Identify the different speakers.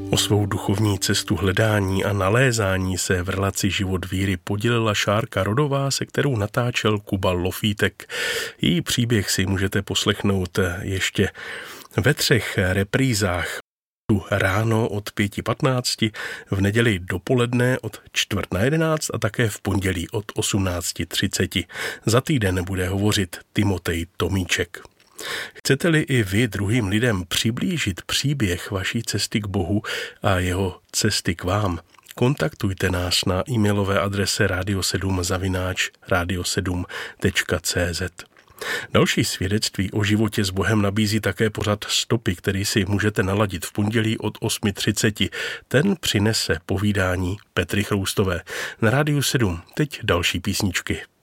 Speaker 1: O svou duchovní cestu hledání a nalézání se v relaci Život víry podělila Šárka Rodová, se kterou natáčel Kuba Lofítek. Její příběh si můžete poslechnout ještě ve 3 reprízách. Ráno od 5:15, v neděli dopoledne od 10:45 a také v pondělí od 18:30. Za týden bude hovořit Timotej Tomíček. Chcete-li i vy druhým lidem přiblížit příběh vaší cesty k Bohu a jeho cesty k vám, kontaktujte nás na e-mailové adrese radio7@radio7.cz. Další svědectví o životě s Bohem nabízí také pořad Stopy, který si můžete naladit v pondělí od 8:30. Ten přinese povídání Petry Chroustové. Na Rádiu 7 teď další písničky.